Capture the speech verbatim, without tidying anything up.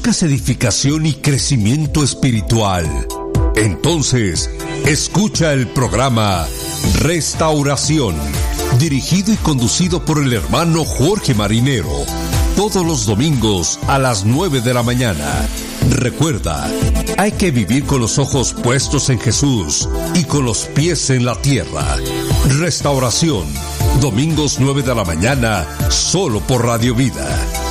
¿Buscas edificación y crecimiento espiritual? Entonces, escucha el programa Restauración, dirigido y conducido por el hermano Jorge Marinero, todos los domingos a las nueve de la mañana. Recuerda, hay que vivir con los ojos puestos en Jesús y con los pies en la tierra. Restauración, domingos nueve de la mañana, solo por Radio Vida.